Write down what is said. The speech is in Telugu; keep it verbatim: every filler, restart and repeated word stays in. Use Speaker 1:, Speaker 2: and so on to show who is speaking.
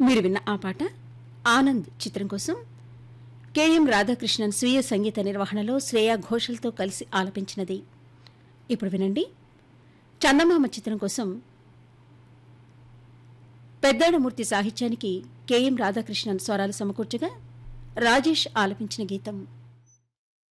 Speaker 1: మీరు విన్న ఆ పాట ఆనంద్ చిత్రం కోసం కెఎం రాధాకృష్ణన్ స్వీయ సంగీత నిర్వహణలో శ్రేయా ఘోషల్తో కలిసి ఆలపించినది. ఇప్పుడు వినండి, చందమామ చిత్రం కోసం పెద్దాడమూర్తి సాహిత్యానికి కెఎం రాధాకృష్ణన్ స్వరాలు సమకూర్చగా రాజేష్ ఆలపించిన గీతం.